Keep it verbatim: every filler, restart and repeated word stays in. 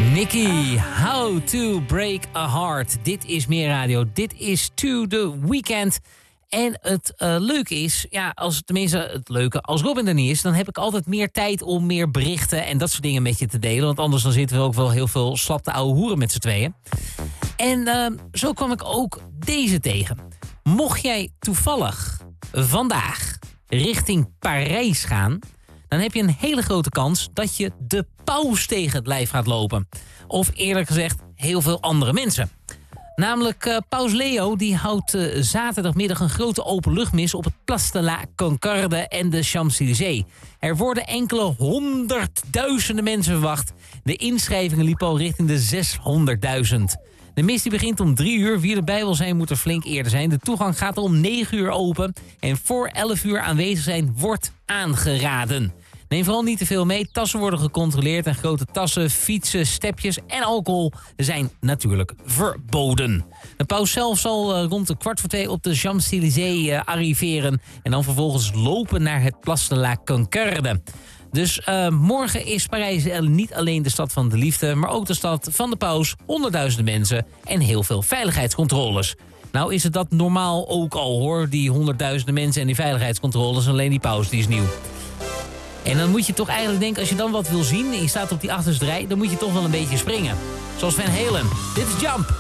Nicky, How to Break a Heart. Dit is Meer Radio, dit is To The Weekend. En het uh, leuke is, ja, als, tenminste het leuke, als Robin er niet is, dan heb ik altijd meer tijd om meer berichten en dat soort dingen met je te delen. Want anders dan zitten we ook wel heel veel slapte ouwe hoeren met z'n tweeën. En uh, zo kwam ik ook deze tegen. Mocht jij toevallig vandaag richting Parijs gaan, dan heb je een hele grote kans dat je de paus tegen het lijf gaat lopen. Of eerlijk gezegd, heel veel andere mensen. Namelijk uh, paus Leo die houdt uh, zaterdagmiddag een grote openluchtmis op het Place de la Concorde en de Champs-Élysées. Er worden enkele honderdduizenden mensen verwacht. De inschrijvingen liepen al richting de zeshonderdduizend. De mis die begint om drie uur. Wie erbij wil zijn moet er flink eerder zijn. De toegang gaat om negen uur open. En voor elf uur aanwezig zijn wordt aangeraden. Neem vooral niet te veel mee. Tassen worden gecontroleerd en grote tassen, fietsen, stepjes en alcohol zijn natuurlijk verboden. De paus zelf zal uh, rond de kwart voor twee op de Champs-Élysées uh, arriveren en dan vervolgens lopen naar het Place de la Concorde. Dus uh, morgen is Parijs niet alleen de stad van de liefde, maar ook de stad van de paus, honderdduizenden mensen en heel veel veiligheidscontroles. Nou is het dat normaal ook al hoor, die honderdduizenden mensen en die veiligheidscontroles, alleen die paus die is nieuw. En dan moet je toch eigenlijk denken, als je dan wat wil zien en je staat op die achterste rij, dan moet je toch wel een beetje springen. Zoals Van Halen. Dit is Jump.